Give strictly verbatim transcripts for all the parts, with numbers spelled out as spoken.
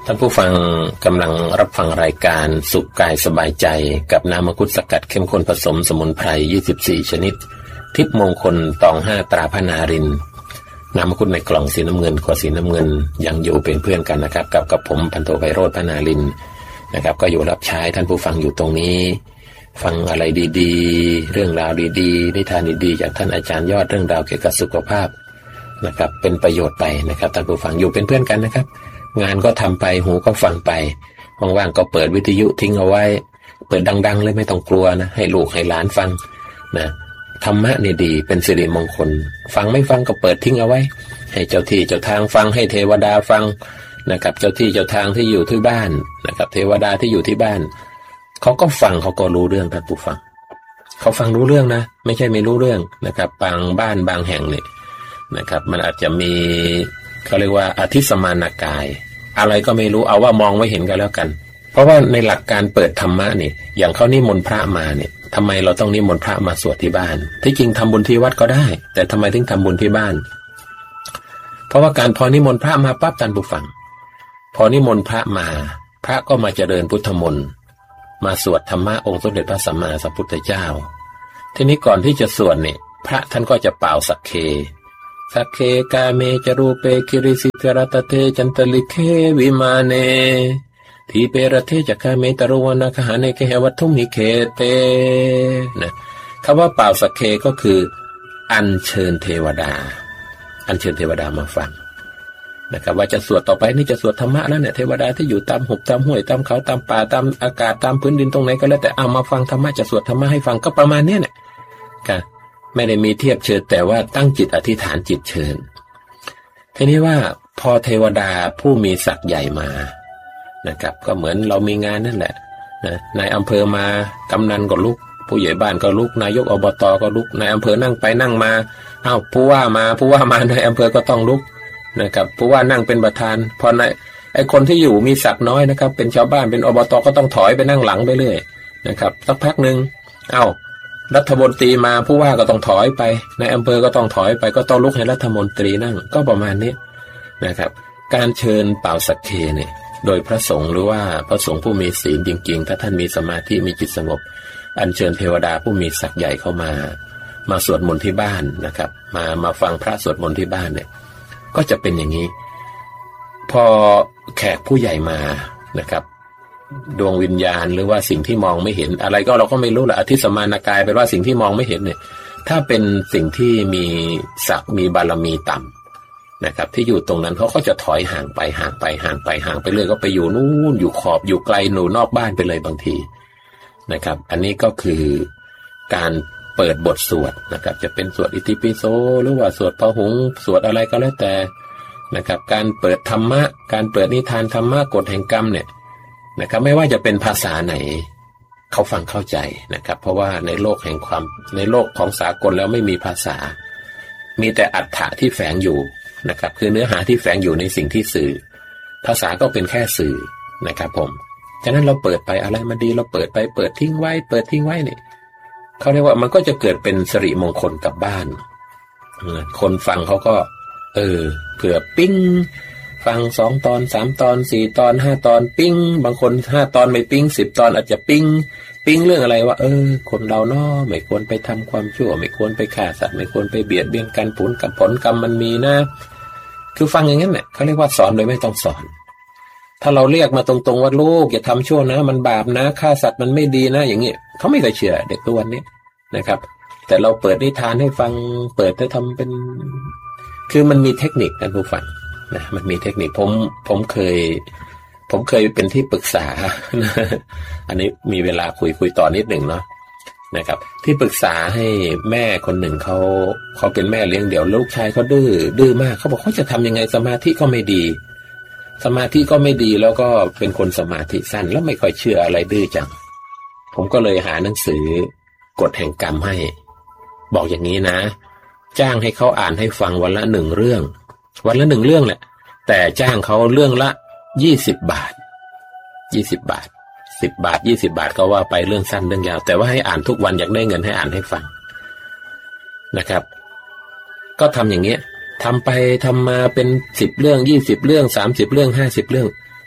ท่านผู้ฟังกำลังรับฟังรายการสุขกายสบายใจกับน้ำมังคุดสกัดเข้มข้นผสมสมุนไพรยี่สิบสี่ชนิดทิพย์มงคลตองห้าตราพระนารินทร์น้ำมังคุดในกล่องสีน้ำเงินขวดสีน้ำเงินยังอยู่เป็นเพื่อนกันนะครับกับกับผมพันโทไพโรจน์พระนารินทร์นะครับก็อยู่รับใช้ท่านผู้ฟังอยู่ตรงนี้ฟังอะไรดีๆเรื่องราวดีๆนิทานดีๆจากท่านอาจารย์ยอดเรื่องราวเกี่ยวกับสุขภาพนะครับเป็นประโยชน์ไปนะครับท่านผู้ฟังอยู่เป็นเพื่อนกันนะครับงานก็ทำไปหูก็ฟังไปว่างๆก็เปิดวิทยุทิ้งเอาไว้เปิดดังๆเลยไม่ต้องกลัวนะให้ลูกให้หลานฟังนะธรรมะนี่ดีเป็นสิริมงคลฟังไม่ฟังก็เปิดทิ้งเอาไว้ให้เจ้าที่เจ้าทางฟังให้เทวดาฟังนะครับเจ้าที่เจ้าทางที่อยู่ที่บ้านนะครับเทวดาที่อยู่ที่บ้านเขาก็ฟังเขาก็รู้เรื่องท่านผู้ฟังเขาฟังรู้เรื่องนะไม่ใช่ไม่รู้เรื่องนะครับบางบ้านบางแห่งเนี่ยนะครับมันอาจจะมีเขาเรียกว่าอธิสมานากายอะไรก็ไม่รู้เอาว่ามองไม่เห็นกันแล้วกันเพราะว่าในหลักการเปิดธรรมะนี่อย่างเขานิมนต์พระมาเนี่ยทำไมเราต้องนิมนต์พระมาสวดที่บ้านที่จริงทำบุญที่วัดก็ได้แต่ทำไมถึงทำบุญที่บ้านเพราะว่าการพอนิมนต์พระมาปั๊บท่านผู้ฟังพอนิมนต์พระมาพระก็มาเจริญพุทธมนต์มาสวดธรรมะองค์สมเด็จพระสัมมาสัมพุทธเจ้าทีนี้ก่อนที่จะสวดเนี่ยพระท่านก็จะเป่าสักเคสักเคกาเมจรูเปคิริสิกรตเทจันตลิเควิมาเนทีเปรเทจักาเมตรุวนาคหาเนเคหวัตถุมิเคเตนะคำว่าเป่าสักเคก็คืออัญเชิญเทวดาอัญเชิญเทวดามาฟังนะครับว่าจะสวดต่อไปนี่จะสวดธรรมะแล้วเนี่ยเทวดาที่อยู่ตามหุบตามห้วยตามเขาตามป่าตามอากาศตามพื้นดินตรงไหนก็แล้วแต่เอามาฟังธรรมะจะสวดธรรมะให้ฟังก็ประมาณนี้เนี่ยกันไม่ได้มีเทียบเชิญแต่ว่าตั้งจิตอธิษฐานจิตเชิญทีนี้ว่าพอเทวดาผู้มีศักย์ใหญ่มานะครับก็เหมือนเรามีงานนั่นแหละนะนายอำเภอมากำนันก็ลุกผู้ใหญ่บ้านก็ลุกนายกอบตก็ลุกนายอำเภอนั่งไปนั่งมาอ้าวผู้ว่ามาผู้ว่ามานายอำเภอก็ต้องลุกนะครับผู้ว่านั่งเป็นประธานพอนายไอ้คนที่อยู่มีศักดิ์น้อยนะครับเป็นชาวบ้านเป็นอบตก็ต้องถอยไปนั่งหลังไปเรื่อยนะครับสักพักนึงเอ้ารัฐมนตรีมาผู้ว่าก็ต้องถอยไปในอำเภอก็ต้องถอยไปก็ต้องลุกให้รัฐมนตรีนั่งก็ประมาณนี้นะครับการเชิญเป่าสักเคเนี่ยโดยพระสงฆ์หรือว่าพระสงฆ์ผู้มีศีลจริงๆถ้าท่านมีสมาธิมีจิตสงบอัญเชิญเทวดาผู้มีศักย์ใหญ่เข้ามามาสวดมนต์ที่บ้านนะครับมามาฟังพระสวดมนต์ที่บ้านเนี่ยก็จะเป็นอย่างนี้พอแขกผู้ใหญ่มานะครับดวงวิญญาณหรือว่าสิ่งที่มองไม่เห็นอะไรก็เราก็ไม่รู้แหละอธิสมานากายเป็นว่าสิ่งที่มองไม่เห็นเนี่ยถ้าเป็นสิ่งที่มีศักดิ์มีบารมีต่ำนะครับที่อยู่ตรงนั้นเขาก็จะถอยห่างไปห่างไปห่างไปห่างไปเรื่อยก็ไปอยู่นู่นอยู่ขอบอยู่ไกลหนูนอกบ้านไปเลยบางทีนะครับอันนี้ก็คือการเปิดบทสวดนะครับจะเป็นสวดอิติปิโสหรือว่าสวดพหุงสวดอะไรก็แล้วแต่นะครับการเปิดธรรมะการเปิดนิทานธรรมะกฎแห่งกรรมเนี่ยนะครับไม่ว่าจะเป็นภาษาไหนเขาฟังเข้าใจนะครับเพราะว่าในโลกแห่งความในโลกของสากลแล้วไม่มีภาษามีแต่อรรถะที่แฝงอยู่นะครับคือเนื้อหาที่แฝงอยู่ในสิ่งที่สื่อภาษาก็เป็นแค่สื่อนะครับผมฉะนั้นเราเปิดไปอะไรมาดีเราเปิดไปเปิดทิ้งไว้เปิดทิ้งไว้เนี่ยเขาเรียกว่ามันก็จะเกิดเป็นสิริมงคลกับบ้านคนฟังเขาก็เออเผื่อปิ้งฟังสองตอนสามตอนสี่ตอนห้าตอนปิ้งบางคนห้าตอนไม่ปิ้งสิบตอนอาจจะปิ้งปิ้งเรื่องอะไรว่าเออคนเราเนาะไม่ควรไปทำความชั่วไม่ควรไปฆ่าสัตว์ไม่ควรไปเบียดเบียนกันผลกับผลกรรมมันมีนะคือฟังอย่างนั้นแหละเขาเรียกว่าสอนโดยไม่ต้องสอนถ้าเราเรียกมาตรงๆว่าลูกอย่าทำชั่วนะมันบาปนะฆ่าสัตว์มันไม่ดีนะอย่างนี้เขาไม่เคยเชื่อเด็กตัวนี้นะครับแต่เราเปิดนิทานให้ฟังเปิดให้ทำเป็นคือมันมีเทคนิคกันผู้ฟังนะมันมีเทคนิคผมผมเคยผมเคยเป็นที่ปรึกษาอันนี้มีเวลาคุยคุยต่อนิดหนึ่งเนาะนะครับที่ปรึกษาให้แม่คนหนึ่งเขาเขาเป็นแม่เลี้ยงเดี่ยวลูกชายเขาดื้อดื้อมากเขาบอกเขาจะทำยังไงสมาธิก็ไม่ดีสมาธิก็ไม่ดีแล้วก็เป็นคนสมาธิสั้นแล้วไม่ค่อยเชื่ออะไรดื้อจังผมก็เลยหาหนังสือกฎแห่งกรรมให้บอกอย่างนี้นะจ้างให้เขาอ่านให้ฟังวันละหนึ่งเรื่องวันละหนึ่งเรื่องแหละแต่จ้างเขาเรื่องละยี่สิบบาทยี่สิบบาทสิบบาทยี่สิบบาทก็ว่าไปเรื่องสั้นเรื่องยาวแต่ว่าให้อ่านทุกวันอยากได้เงินให้อ่านให้ฟังนะครับก็ทำอย่างเงี้ยทำไปทำมาเป็นสิบเรื่องยี่สิบเรื่องสามสิบเรื่องห้าสิบเรื่อง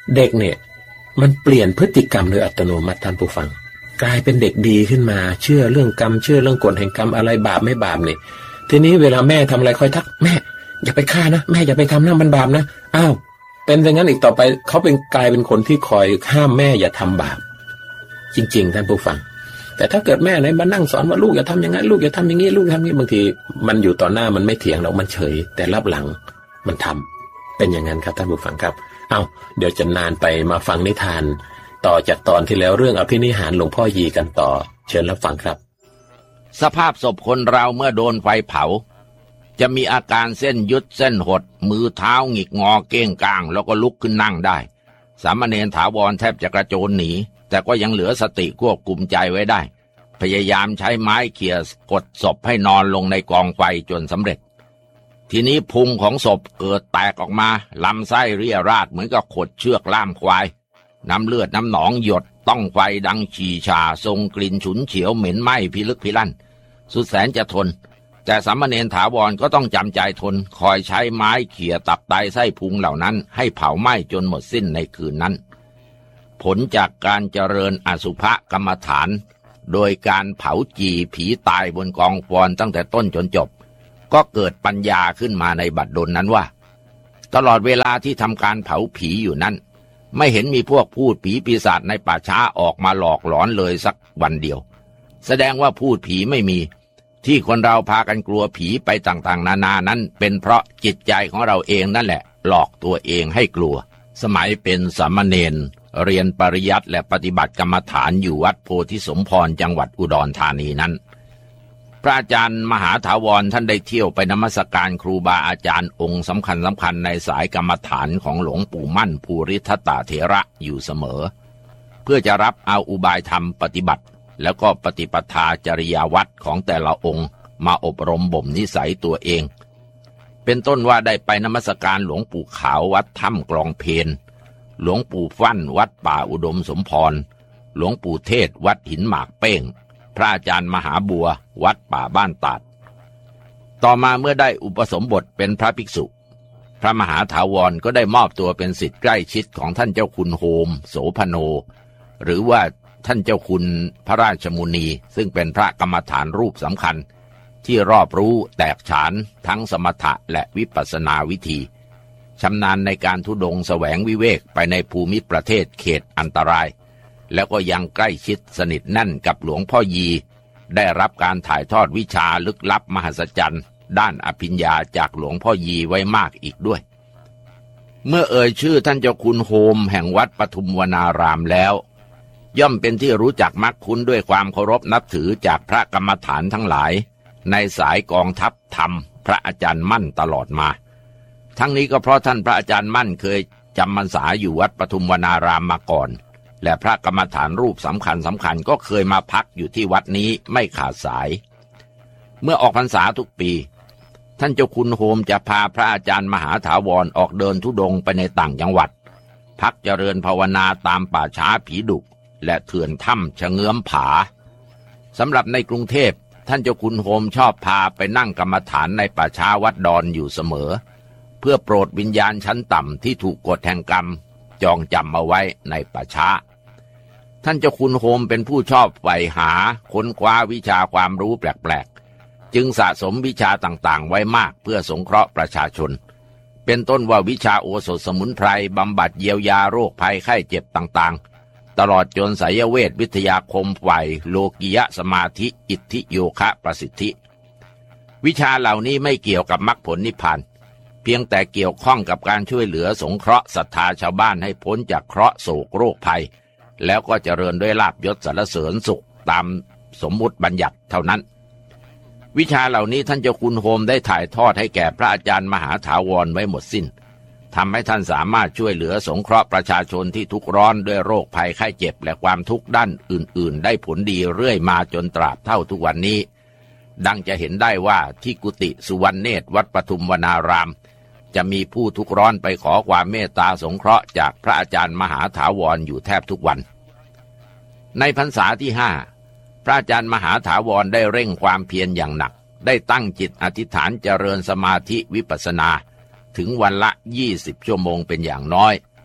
เด็กเนี่ยมันเปลี่ยนพฤติกรรมโดยอัตโนมัติท่านผู้ฟังกลายเป็นเด็กดีขึ้นมาเชื่อเรื่องกรรมเชื่อเรื่องกฎแห่งกรรมอะไรบาปไม่บาปเนี่ยทีนี้เวลาแม่ทำอะไรคอยทักแม่อย่าไปฆ่านะแม่อย่าไปทำนะมันบาปนะอ้าวเป็นอย่างนั้นอีกต่อไปเขาเป็นกลายเป็นคนที่คอยห้ามแม่อย่าทำบาปจริงๆท่านผู้ฟังแต่ถ้าเกิดแม่ไหนมานั่งสอนว่าลูกอย่าทำอย่างนั้นลูกอย่าทำอย่างนี้ลูกทำอย่างนี้บางทีมันอยู่ต่อหน้ามันไม่เถียงหรอกมันเฉยแต่รับหลังมันทำเป็นอย่างนั้นครับท่านผู้ฟังครับเอาเดี๋ยวจะนานไปมาฟังนิทานต่อจากตอนที่แล้วเรื่องอภินิหารหลวงพ่อยีกันต่อเชิญรับฟังครับสภาพศพคนเราเมื่อโดนไฟเผาจะมีอาการเส้นยึดเส้นหดมือเท้าหงิกงอเก้งก้างแล้วก็ลุกขึ้นนั่งได้สามเณรถาวรแทบจะกระโจนหนีแต่ก็ยังเหลือสติควบคุมใจไว้ได้พยายามใช้ไม้เขี่ยกดศพให้นอนลงในกองไฟจนสำเร็จทีนี้พุงของศพเกิดแตกออกมาลำไส้เรี่ยราดเหมือนกับขดเชือกล่ามควายน้ำเลือดน้ำหนองหยดต้องไฟดังฉี่ชาทรงกลิ่นฉุนเฉียวเหม็นไหม้พิลึกพิลั่นสุดแสนจะทนแต่สามเณรถาวรก็ต้องจำใจทนคอยใช้ไม้เขี่ยตับไตไส้พุงเหล่านั้นให้เผาไหม้จนหมดสิ้นในคืนนั้นผลจากการเจริญอสุภกรรมฐานโดยการเผาจีผีตายบนกองฟอนตั้งแต่ต้นจนจบก็เกิดปัญญาขึ้นมาในบัดดลนั้นว่าตลอดเวลาที่ทำการเผาผีอยู่นั้นไม่เห็นมีพวกพูดผีปีศาจในป่าช้าออกมาหลอกหลอนเลยสักวันเดียวแสดงว่าพูดผีไม่มีที่คนเราพากันกลัวผีไปต่างๆนานานั้นเป็นเพราะจิตใจของเราเองนั่นแหละหลอกตัวเองให้กลัวสมัยเป็นสามเณรเรียนปริยัติและปฏิบัติกรรมฐานอยู่วัดโพธิสมพรจังหวัดอุดรธานีนั้นพระอาจารย์มหาถาวรท่านได้เที่ยวไปนมัสการครูบาอาจารย์องค์สำคัญสำคัญในสายกรรมฐานของหลวงปู่มั่นภูริทัตตเถระอยู่เสมอเพื่อจะรับเอาอุบายธรรมปฏิบัติแล้วก็ปฏิปทาจริยวัตรของแต่ละองค์มาอบรมบ่มนิสัยตัวเองเป็นต้นว่าได้ไปนมัสการหลวงปู่ขาววัดถ้ำกลองเพนหลวงปู่ฟั่นวัดป่าอุดมสมพรหลวงปู่เทศวัดหินหมากเป้งพระอาจารย์มหาบัววัดป่าบ้านตาดต่อมาเมื่อได้อุปสมบทเป็นพระภิกษุพระมหาถาวรก็ได้มอบตัวเป็นศิษย์ใกล้ชิดของท่านเจ้าคุณโฮมโสพโนหรือว่าท่านเจ้าคุณพระราชมุนีซึ่งเป็นพระกรรมฐานรูปสำคัญที่รอบรู้แตกฉานทั้งสมถะและวิปัสสนาวิธีชำนาญในการธุดงค์แสวงวิเวกไปในภูมิประเทศเขตอันตรายแล้วก็ยังใกล้ชิดสนิทแน่นกับหลวงพ่อยีได้รับการถ่ายทอดวิชาลึกลับมหัศจรรย์ด้านอภิญญาจากหลวงพ่อยีไว้มากอีกด้วยเมื่อเอ่ยชื่อท่านเจ้าคุณโฮมแห่งวัดปทุมวนารามแล้วย่อมเป็นที่รู้จักมักคุ้นด้วยความเคารพนับถือจากพระกรรมฐานทั้งหลายในสายกองทัพธรรมพระอาจารย์มั่นตลอดมาทั้งนี้ก็เพราะท่านพระอาจารย์มั่นเคยจำพรรษาอยู่วัดปทุมวนารามมาก่อนและพระกรรมฐานรูปสำคัญสำคัญก็เคยมาพักอยู่ที่วัดนี้ไม่ขาดสายเมื่อออกพรรษาทุกปีท่านเจ้าคุณโฮมจะพาพระอาจารย์มหาถาวรออกเดินธุดงค์ไปในต่างจังหวัดพักเจริญภาวนาตามป่าช้าผีดุและเถื่อนถ้ำชะเงื้อมผาสำหรับในกรุงเทพท่านเจ้าคุณโฮมชอบพาไปนั่งกรรมฐานในป่าช้าวัดดอนอยู่เสมอเพื่อโปรดวิญญาณชั้นต่ำที่ถูกกฎแห่งกรรมจองจำเอาไว้ในป่าช้าท่านเจ้าคุณโฮมเป็นผู้ชอบใฝ่หาค้นคว้าวิชาความรู้แปลกๆจึงสะสมวิชาต่างๆไว้มากเพื่อสงเคราะห์ประชาชนเป็นต้นว่าวิชาโอสถสมุนไพรบำบัดเยียวยาโรคภัยไข้เจ็บต่างๆตลอดจนไสยเวทวิทยาคมฝ่ายโลกิยสมาธิอิทธิโยคะประสิทธิวิชาเหล่านี้ไม่เกี่ยวกับมรรคผลนิพพานเพียงแต่เกี่ยวข้องกับการช่วยเหลือสงเคราะห์ศรัทธาชาวบ้านให้พ้นจากเคราะห์โศกโรคภัยแล้วก็เจริญด้วยลาภยศสรรเสริญสุขตามสมมุติบัญญัติเท่านั้นวิชาเหล่านี้ท่านเจ้าคุณโฮมได้ถ่ายทอดให้แก่พระอาจารย์มหาถาวรไว้หมดสิ้นทำให้ท่านสามารถช่วยเหลือสงเคราะห์ประชาชนที่ทุกข์ร้อนด้วยโรคภัยไข้เจ็บและความทุกข์ด้านอื่นๆได้ผลดีเรื่อยมาจนตราบเท่าทุกวันนี้ดังจะเห็นได้ว่าที่กุฏิสุวรรณเนตรวัดปทุมวนารามจะมีผู้ทุกข์ร้อนไปขอความเมตตาสงเคราะห์จากพระอาจารย์มหาถาวรอยู่แทบทุกวันในพรรษาที่ห้าพระอาจารย์มหาถาวรได้เร่งความเพียรอย่างหนักได้ตั้งจิตอธิษฐานเจริญสมาธิวิปัสสนาถึงวันละยี่สิบชั่วโมงเป็นอย่างน้อย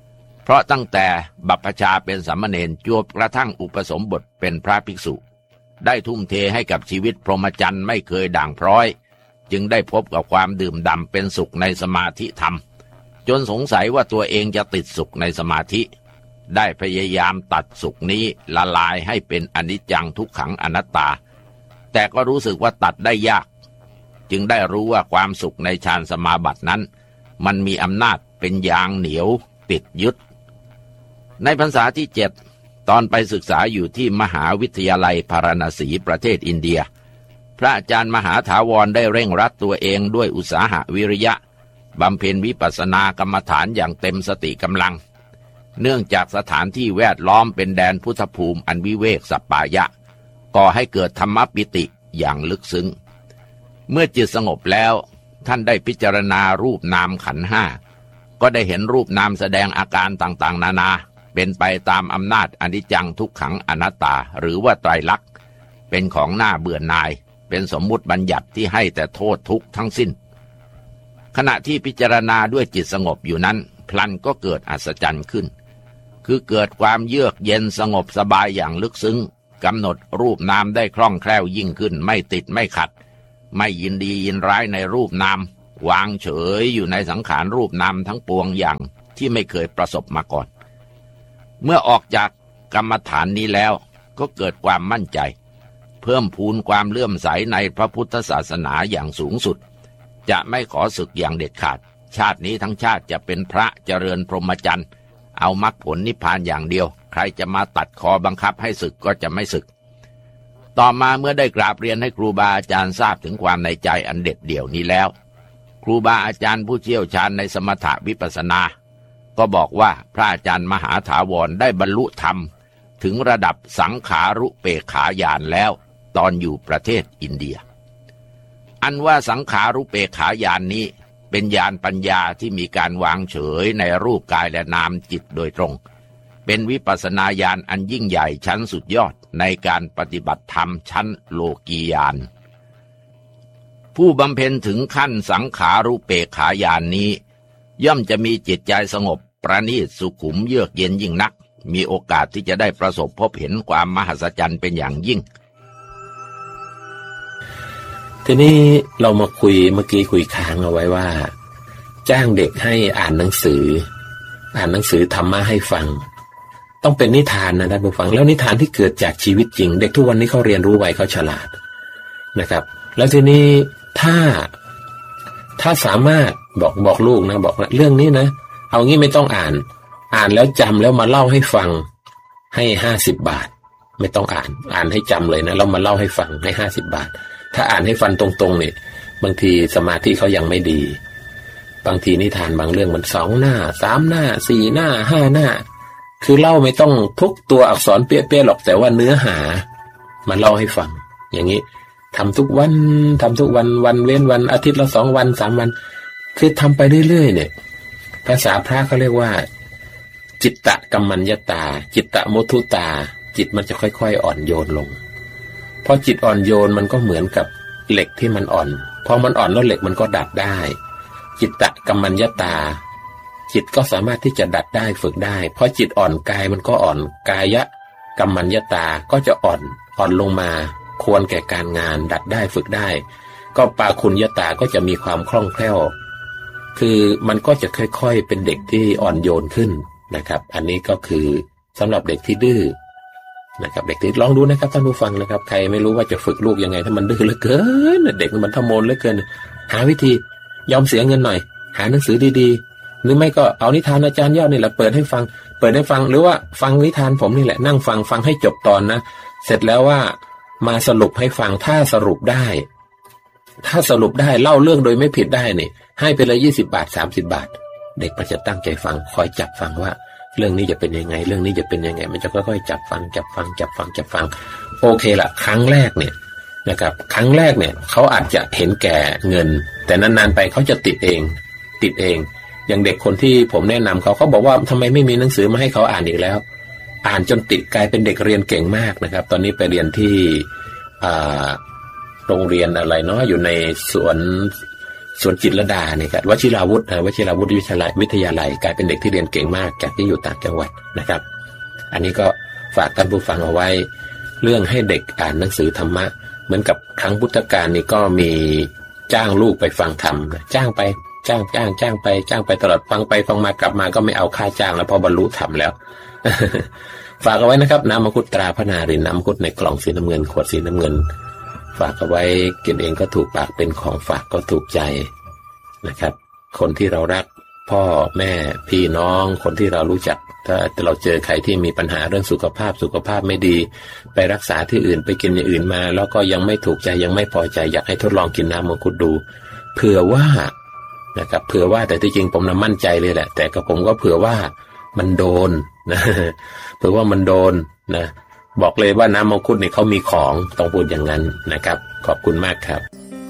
ราะตั้งแต่บัพพชาเป็นสามเณรจวบกระทั่งอุปสมบทเป็นพระภิกษุได้ทุ่มเทให้กับชีวิตพรหมจรรย์ไม่เคยด่างพร้อยจึงได้พบกับความดื่มด่ำเป็นสุขในสมาธิธรรมจนสงสัยว่าตัวเองจะติดสุขในสมาธิได้พยายามตัดสุขนี้ละลายให้เป็นอนิจจังทุกขังอนัตตาแต่ก็รู้สึกว่าตัดได้ยากจึงได้รู้ว่าความสุขในฌานสมาบัตินั้นมันมีอำนาจเป็นยางเหนียวติดยึดในพรรษาที่เจ็ดตอนไปศึกษาอยู่ที่มหาวิทยาลัยพาราณสีประเทศอินเดียพระอาจารย์มหาถาวรได้เร่งรัดตัวเองด้วยอุตสาหะวิริยะบำเพ็ญวิปัสสนากรรมฐานอย่างเต็มสติกำลังเนื่องจากสถานที่แวดล้อมเป็นแดนพุทธภูมิอันวิเวกสัปปายะก่อให้เกิดธรรมปิติอย่างลึกซึ้งเมื่อจิตสงบแล้วท่านได้พิจารณารูปนามขันธ์ห้าก็ได้เห็นรูปนามแสดงอาการต่างๆนานาเป็นไปตามอำนาจอนิจจังทุกขังอนัตตาหรือว่าไตรลักษณ์เป็นของน่าเบื่อหน่ายเป็นสมมุติบัญญัติที่ให้แต่โทษทุกข์ทั้งสิ้นขณะที่พิจารณาด้วยจิตสงบอยู่นั้นพลันก็เกิดอัศจรรย์ขึ้นคือเกิดความเยือกเย็นสงบสบายอย่างลึกซึ้งกำหนดรูปนามได้คล่องแคล่วยิ่งขึ้นไม่ติดไม่ขัดไม่ยินดียินร้ายในรูปนามวางเฉยอยู่ในสังขารรูปนามทั้งปวงอย่างที่ไม่เคยประสบมาก่อนเมื่อออกจากกรรมฐานนี้แล้วก็เกิดความมั่นใจเพิ่มพูนความเลื่อมใสในพระพุทธศาสนาอย่างสูงสุดจะไม่ขอสึกอย่างเด็ดขาดชาตินี้ทั้งชาติจะเป็นพระเจริญพรหมจรรย์เอามรรคผลนิพพานอย่างเดียวใครจะมาตัดคอบังคับให้สึกก็จะไม่สึกต่อมาเมื่อได้กราบเรียนให้ครูบาอาจารย์ทราบถึงความในใจอันเด็ดเดี่ยวนี้แล้วครูบาอาจารย์ผู้เชี่ยวชาญในสมถะวิปัสสนาก็บอกว่าพระอาจารย์มหาถาวรได้บรรลุธรรมถึงระดับสังขารุเปกขาญาณแล้วตอนอยู่ประเทศอินเดียอันว่าสังขารุเปกขาญาณนี้เป็นญาณปัญญาที่มีการวางเฉยในรูปกายและนามจิตโดยตรงเป็นวิปัสสนาญาณอันยิ่งใหญ่ชั้นสุดยอดในการปฏิบัติธรรมชั้นโลกีญาณผู้บำเพ็ญถึงขั้นสังขารุเปกขาญาณนี้ย่อมจะมีจิตใจสงบประณีตสุขุมเยือกเย็นยิ่งนักมีโอกาสที่จะได้ประสบพบเห็นความมหัศจรรย์เป็นอย่างยิ่งทีนี้เรามาคุยเมื่อกี้คุยค้างเอาไว้ว่าจ้างเด็กให้อ่านหนังสืออ่านหนังสือธรรมะให้ฟังต้องเป็นนิทานนะท่านผู้ฟังแล้วนิทานที่เกิดจากชีวิตจริงเด็กทุกวันนี้เขาเรียนรู้ไวเขาฉลาดนะครับแล้วทีนี้ถ้าถ้าสามารถบอกบอกลูกนะบอกเรื่องนี้นะเอางี้ไม่ต้องอ่านอ่านแล้วจำแล้วมาเล่าให้ฟังให้ห้าสิบบาทไม่ต้องอ่านอ่านให้จำเลยนะเรามาเล่าให้ฟังให้ห้าสิบบาทถ้าอ่านให้ฟังตรงๆเนี่ยบางทีสมาธิเขายังไม่ดีบางทีนิทานบางเรื่องมันสองหน้าสามหน้าสี่หน้าห้าหน้าคือเล่าไม่ต้องทุกตัวอักษรเปี้ยๆหรอกแต่ว่าเนื้อหามาเล่าให้ฟังอย่างนี้ทำทุกวันทำทุกวันวันเว้นวันอาทิตย์ละสองวันสามวันคือทำไปเรื่อยๆเนี่ยภาษาพระเขาเรียกว่าจิตตะกัมมัญญตาจิตตะมุทุตาจิตมันจะค่อยๆอ่อนโยนลงพอจิตอ่อนโยนมันก็เหมือนกับเหล็กที่มันอ่อนพอมันอ่อนแล้วเหล็กมันก็ดัดได้จิตตะกัมมัญญตาจิตก็สามารถที่จะดัดได้ฝึกได้เพราะจิตอ่อนกายมันก็อ่อนกายะกัมมัญญตาก็จะอ่อนอ่อนลงมาควรแก่การงานดัดได้ฝึกได้ก็ปาคุญญตาก็จะมีความคล่องแคล่วคือมันก็จะค่อยๆเป็นเด็กที่อ่อนโยนขึ้นนะครับอันนี้ก็คือสำหรับเด็กที่ดื้อนะครับเด็กที่ลองดูนะครับท่านผู้ฟังนะครับใครไม่รู้ว่าจะฝึกลูกยังไงถ้ามันดื้อเหลือเกินเด็กมันทะโมนเหลือเกินหาวิธียอมเสียเงินหน่อยหาหนังสือดีๆหรือไม่ก็เอานิทานอาจารย์ยอดนี่แหละเปิดให้ฟังเปิดให้ฟังหรือว่าฟังนิทานผมนี่แหละนั่งฟังฟังให้จบตอนนะเสร็จแล้วว่ามาสรุปให้ฟังถ้าสรุปได้ถ้าสรุปได้เล่าเรื่องโดยไม่ผิดได้นี่ให้ไปเลยยี่สิบบาทสามสิบบาทเด็กมันจะตั้งใจฟังคอยจับฟังว่าเรื่องนี้จะเป็นยังไงเรื่องนี้จะเป็นยังไงมันจะค่อยๆจับฟังจับฟังจับฟังจับฟังโอเคละครั้งแรกเนี่ยนะครับครั้งแรกเนี่ยเขาอาจจะเห็นแก่เงินแต่นานๆไปเขาจะติดเองติดเองอย่างเด็กคนที่ผมแนะนำเขาเขาบอกว่าทำไมไม่มีหนังสือมาให้เขาอ่านอีกแล้วอ่านจนติดกลายเป็นเด็กเรียนเก่งมากนะครับตอนนี้ไปเรียนที่โรงเรียนอะไรเนาะอยู่ในสวนส่วนจิตรลดาเนี่ยครับวชิราวุธวชิราวุธวิทยาลัยวิทยาลัยกลายเป็นเด็กที่เรียนเก่งมากจากที่อยู่ต่างจังหวัดนะครับอันนี้ก็ฝากท่านผู้ฟังเอาไว้เรื่องให้เด็กอ่านหนังสือธรรมะเหมือนกับครั้งพุทธกาลนี่ก็มีจ้างลูกไปฟังธรรมจ้างไปจ้างจ้างจ้างไปจ้างไปตลอดฟังไปฟังมากลับมาก็ไม่เอาค่าจ้างแล้วพอบรรลุธรรมแล้ว ฝากเอาไว้นะครับน้ำมังคุดตราพระนารินน้ำมังคุดในกล่องสีน้ำเงินขวดสีน้ำเงินฝากเอาไว้กินเองก็ถูกปากเป็นของฝากก็ถูกใจนะครับคนที่เรารักพ่อแม่พี่น้องคนที่เรารู้จักถ้าเราเจอใครที่มีปัญหาเรื่องสุขภาพสุขภาพไม่ดีไปรักษาที่อื่นไปกินอย่างอื่นมาแล้วก็ยังไม่ถูกใจยังไม่พอใจอยากให้ทดลองกินน้ำมังคุดดูเผื่อว่านะครับเผื่อว่าแต่ที่จริงผมน่ะมั่นใจเลยแหละแต่กับผมก็เผื่อว่ามันโดนนะเผื่อว่ามันโดนนะบอกเลยว่าน้ำมังคุดเนี่ยเขามีของต้องพูดอย่างนั้นนะครับขอบคุณมากครับ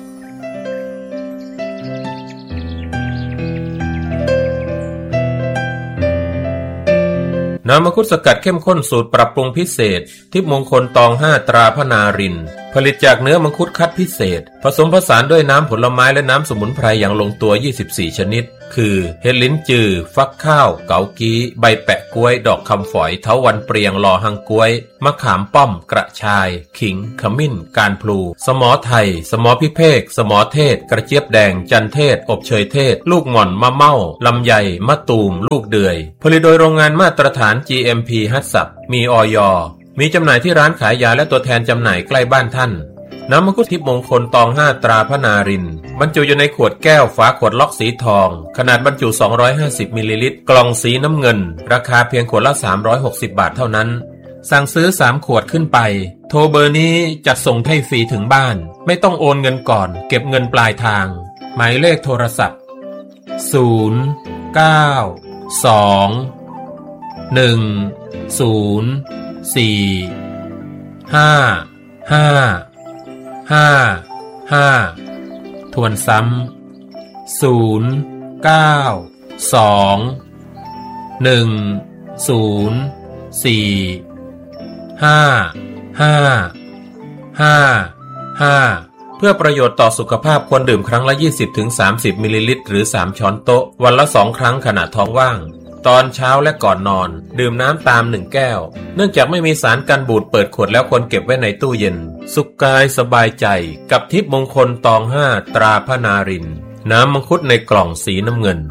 น้ำมังคุดสกัดเข้มข้นสูตรปรับปรุงพิเศษทิพย์มงคลตองห้าตราพระนารินผลิตจากเนื้อมังคุดคัดพิเศษผสมผสานด้วยน้ำผลไม้และน้ำสมุนไพรอย่างลงตัวยี่สิบสี่ชนิดคือเห็ดลิ้นจือฟักข้าวเกากี้ใบแปะกล้วยดอกคำฝอยเถาวัลย์เปรียงลอหังกล้วยมะขามป้อมกระชายขิงขมิ้นการพลูสมอไทยสมอพิเภกสมอเทศกระเจี๊ยบแดงจันเทศอบเชยเทศลูกหม่อนมะเม่าลำไยมะตูมลูกเดือยผลิตโดยโรงงานมาตรฐาน จี เอ็ม พี ฮัตสับมีอย.มีจำหน่ายที่ร้านขายยาและตัวแทนจำหน่ายใกล้บ้านท่านน้ำมังคุดทิพย์มงคลตองห้าตราพระนารินบรรจุอยู่ในขวดแก้วฝาขวดล็อกสีทองขนาดบรรจุสองร้อยห้าสิบมิลลิลิตรกล่องสีน้ำเงินราคาเพียงขวดละสามร้อยหกสิบบาทเท่านั้นสั่งซื้อสามขวดขึ้นไปโทรเบอร์นี้จัดส่งให้ฟรีถึงบ้านไม่ต้องโอนเงินก่อนเก็บเงินปลายทางหมายเลขโทรศัพท์ศูนย์ เก้า สอง หนึ่ง ศูนย์ สี่ ห้า ห้าห้า ห้าทวนซ้ำศูนย์ เก้า สอง หนึ่ง ศูนย์ สี่ ห้า ห้า ห้า ห้าเพื่อประโยชน์ต่อสุขภาพควรดื่มครั้งละ ยี่สิบถึงสามสิบ มิลลิลิตรหรือสามช้อนโต๊ะวันละสองครั้งขณะท้องว่างตอนเช้าและก่อนนอนดื่มน้ำตามหนึ่งแก้วเนื่องจากไม่มีสารกันบูดเปิดขวดแล้วควรเก็บไว้ในตู้เย็นสุขกายสบายใจกับทิพย์มงคลตองห้าตราพระนารินน้ำมังคุดในกล่องสีน้ำเงิน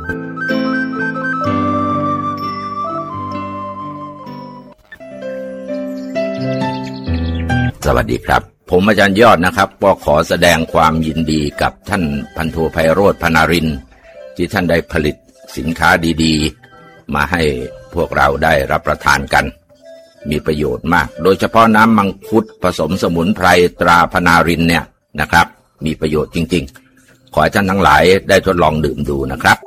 สวัสดีครับผมอาจารย์ยอดนะครับก็ขอแสดงความยินดีกับท่านพันโทไพโรจน์ พนารินทร์ที่ท่านได้ผลิตสินค้าดีๆมาให้พวกเราได้รับประทานกันมีประโยชน์มากโดยเฉพาะน้ำมังคุดผสมสมุนไพรตราพนารินเนี่ยนะครับมีประโยชน์จริงๆขอให้ท่านทั้งหลายได้ทดลองดื่มดูนะครับ